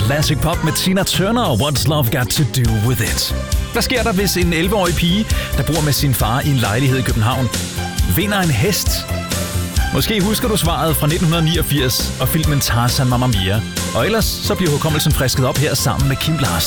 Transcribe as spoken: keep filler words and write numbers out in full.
Classic Pop med Tina Turner og What's Love Got To Do With It. Hvad sker der, hvis en elleve-årig pige, der bor med sin far i en lejlighed i København, vinder en hest? Måske husker du svaret fra nitten niogfirs og filmen Tarzan Mamma Mia. Og ellers så bliver hukommelsen frisket op her sammen med Kim Larsen.